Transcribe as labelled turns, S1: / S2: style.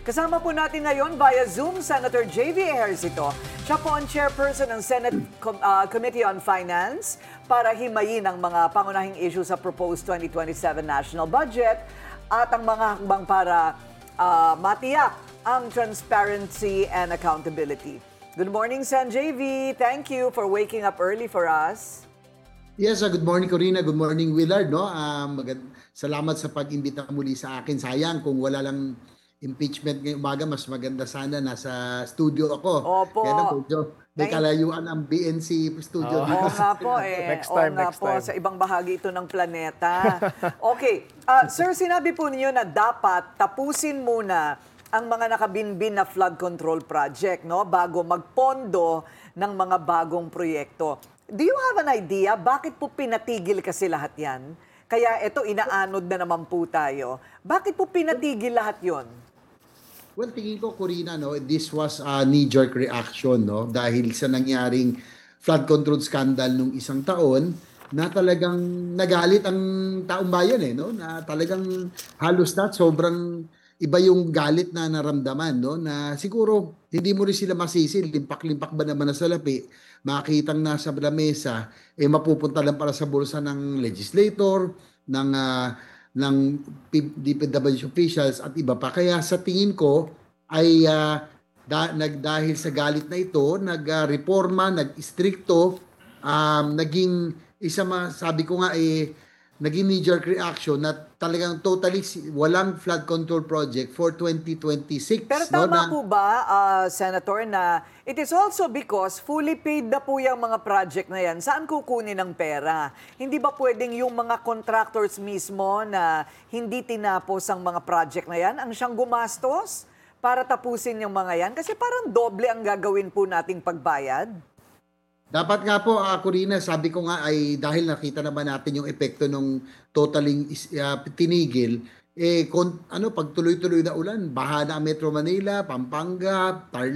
S1: Kasama po natin ngayon via Zoom, Senator J.V. Ejercito. Siya po ang chairperson ng Senate Committee on Finance para himayin ang mga pangunahing issue sa proposed 2027 national budget at ang mga hakbang para matiyak ang transparency and accountability. Good morning, Sen. J.V. Thank you for waking up early for us.
S2: Yes, good morning Corina, good morning Willard. No? Salamat sa pag-imbita muli sa akin. Sayang kung wala lang impeachment ngayong umaga, mas maganda sana nasa studio ako.
S1: Opo.
S2: Kaya na may kalayuan ang BNC studio.
S1: Oo nga po eh.
S3: Next time.
S1: Sa ibang bahagi ito ng planeta. Okay. Sir, sinabi po ninyo na dapat tapusin muna ang mga nakabinbin na flood control project, no, bago magpondo ng mga bagong proyekto. Do you have an idea bakit po pinatigil kasi lahat yan? Kaya ito, inaanod na naman po tayo. Bakit po pinatigil lahat yon?
S2: Well, tingin ko, Corina, no, this was a knee-jerk reaction, no, dahil sa nangyaring flood control scandal nung isang taon na talagang nagalit ang taong bayan, no, na talagang halos sobrang iba yung galit na naramdaman, no, na siguro hindi mo rin sila masisi, limpak-limpak ba naman na salapi, makitang nasa lamesa, mapupunta lang para sa bulsa ng legislator, ng DPWH officials at iba pa. Kaya sa tingin ko ay dahil sa galit na ito, nag-reforma, nag-istrikto, naging sabi ko nga naging knee-jerk reaction na talagang totally walang flood control project for 2026.
S1: Pero tama po ba, Senator, na it is also because fully paid na po yung mga project na yan. Saan kukunin ang pera? Hindi ba pwedeng yung mga contractors mismo na hindi tinapos ang mga project na yan ang siyang gumastos para tapusin yung mga yan? Kasi parang doble ang gagawin po nating pagbayad.
S2: Dapat nga po, Corina, sabi ko nga ay dahil nakita naman natin yung epekto ng totaling tinigil, pag tuloy-tuloy na ulan, baha na ang Metro Manila, Pampanga, Tarlac,